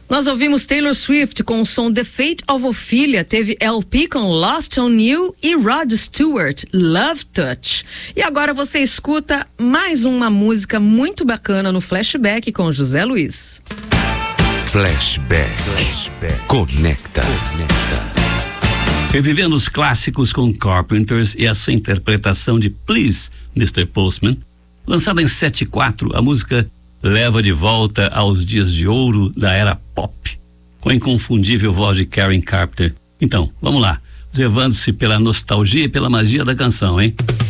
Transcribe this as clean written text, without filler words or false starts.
Nós ouvimos Taylor Swift com o som The Fate of Ophelia, teve LP com Lost on You e Rod Stewart, Love Touch. E agora você escuta mais uma música muito bacana no Flashback com José Luiz. Flashback. Conecta. Revivendo os clássicos com Carpenters e a sua interpretação de Please, Mr. Postman. Lançada em 74, a música leva de volta aos dias de ouro da era pop, com a inconfundível voz de Karen Carpenter. Então, vamos lá, levando-se pela nostalgia e pela magia da canção, hein?